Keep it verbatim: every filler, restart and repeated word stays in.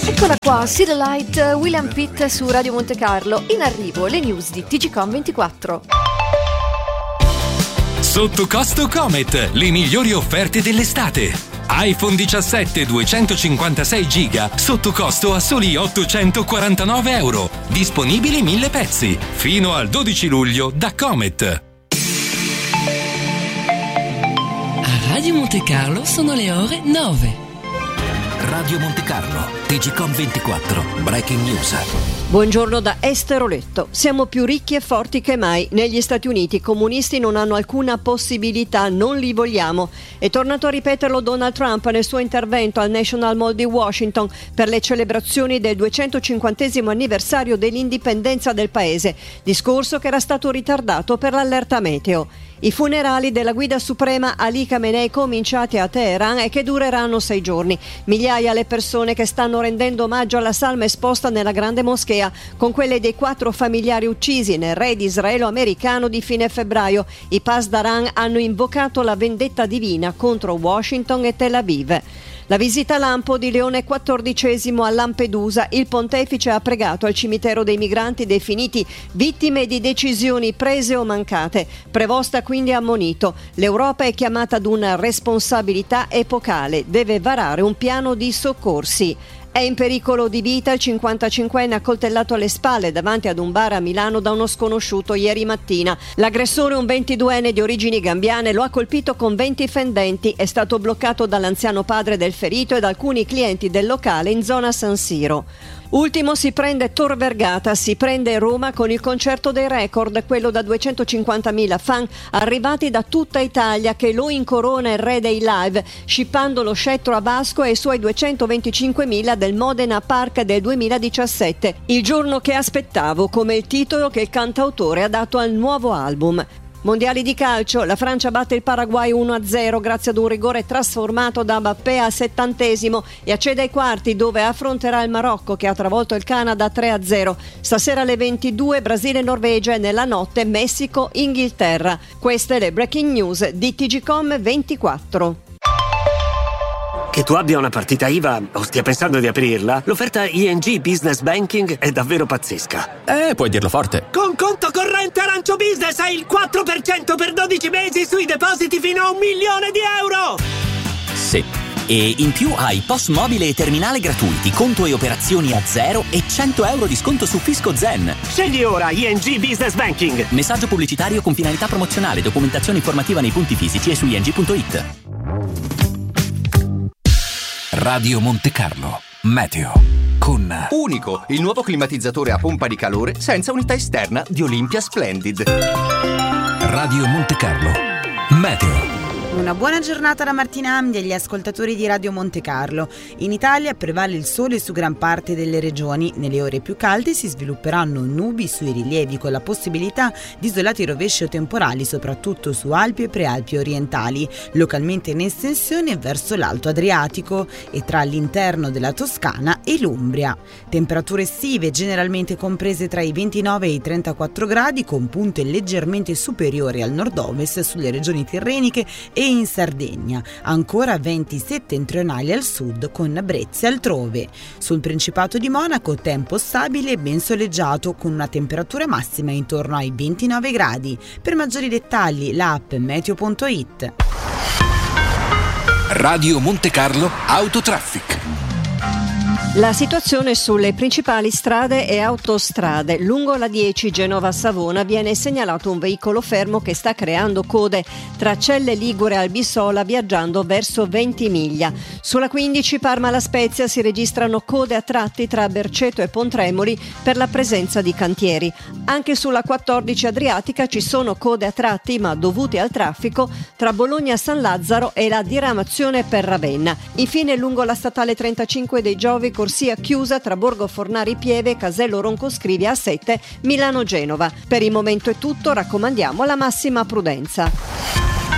Eccola qua, See the Light, William Pitt su Radio Monte Carlo. In arrivo le news di T G Com ventiquattro. Sotto costo Comet, le migliori offerte dell'estate. iPhone diciassette duecentocinquantasei giga sotto costo a soli ottocentoquarantanove euro. Disponibili mille pezzi. Fino al dodici luglio da Comet. A Radio Monte Carlo sono le ore nove. Radio Monte Carlo, T G Com ventiquattro, Breaking News. Buongiorno da Esther Oletto. Siamo più ricchi e forti che mai. Negli Stati Uniti i comunisti non hanno alcuna possibilità, non li vogliamo. È tornato a ripeterlo Donald Trump nel suo intervento al National Mall di Washington per le celebrazioni del duecentocinquantesimo anniversario dell'indipendenza del paese, discorso che era stato ritardato per l'allerta meteo. I funerali della guida suprema Ali Khamenei cominciati a Teheran e che dureranno sei giorni. Migliaia le persone che stanno rendendo omaggio alla salma esposta nella grande moschea, con quelle dei quattro familiari uccisi nel raid israelo-americano di fine febbraio. I Pasdaran hanno invocato la vendetta divina contro Washington e Tel Aviv. La visita lampo di Leone quattordicesimo a Lampedusa, il pontefice ha pregato al cimitero dei migranti definiti vittime di decisioni prese o mancate. Prevosta quindi ammonito: l'Europa è chiamata ad una responsabilità epocale, deve varare un piano di soccorsi. È in pericolo di vita il cinquantacinquenne accoltellato alle spalle davanti ad un bar a Milano da uno sconosciuto ieri mattina. L'aggressore, un ventiduenne di origini gambiane, lo ha colpito con venti fendenti. È stato bloccato dall'anziano padre del ferito e da alcuni clienti del locale in zona San Siro. Ultimo si prende Tor Vergata, si prende Roma con il concerto dei record, quello da duecentocinquantamila fan arrivati da tutta Italia che lo incorona il re dei live, scippando lo scettro a Vasco e ai suoi duecentoventicinquemila del Modena Park del duemiladiciassette. Il giorno che aspettavo, come il titolo che il cantautore ha dato al nuovo album. Mondiali di calcio, la Francia batte il Paraguay uno a zero grazie ad un rigore trasformato da Mbappé al settantesimo e accede ai quarti, dove affronterà il Marocco che ha travolto il Canada tre a zero. Stasera alle ventidue Brasile e Norvegia e nella notte Messico Inghilterra. Queste le breaking news di T G Com ventiquattro. Che tu abbia una partita I V A o stia pensando di aprirla, l'offerta I N G Business Banking è davvero pazzesca. Eh, puoi dirlo forte. Con conto corrente Arancio Business hai il quattro per cento per dodici mesi sui depositi fino a un milione di euro! Sì. E in più hai P O S mobile e terminale gratuiti, conto e operazioni a zero e cento euro di sconto su Fisco Zen. Scegli ora I N G Business Banking. Messaggio pubblicitario con finalità promozionale, documentazione informativa nei punti fisici e su i n g punto i t. Radio Monte Carlo, Meteo, con Unico, il nuovo climatizzatore a pompa di calore senza unità esterna di Olympia Splendid. Radio Monte Carlo, Meteo. Una buona giornata da Martina Amdi agli ascoltatori di Radio Monte Carlo. In Italia prevale il sole su gran parte delle regioni. Nelle ore più calde si svilupperanno nubi sui rilievi con la possibilità di isolati rovesci o temporali soprattutto su Alpi e Prealpi orientali, localmente in estensione verso l'Alto Adriatico e tra l'interno della Toscana e l'Umbria. Temperature estive generalmente comprese tra i ventinove e i trentaquattro gradi, con punte leggermente superiori al nord-ovest sulle regioni tirreniche e in Sardegna, ancora venti settentrionali al sud con brezze altrove. Sul Principato di Monaco tempo stabile e ben soleggiato con una temperatura massima intorno ai ventinove gradi. Per maggiori dettagli l'app meteo punto i t. Radio Monte Carlo Autotraffic. La situazione sulle principali strade e autostrade. Lungo la dieci Genova-Savona viene segnalato un veicolo fermo che sta creando code tra Celle Ligure e Albissola viaggiando verso Ventimiglia. Sulla quindici Parma-La Spezia si registrano code a tratti tra Berceto e Pontremoli per la presenza di cantieri. Anche sulla quattordici Adriatica ci sono code a tratti, ma dovute al traffico tra Bologna-San Lazzaro e la diramazione per Ravenna. Infine lungo la statale trentacinque dei Giovi, corsia chiusa tra Borgo Fornari Pieve e Casello Roncoscrivia A sette Milano-Genova. Per il momento è tutto, raccomandiamo la massima prudenza.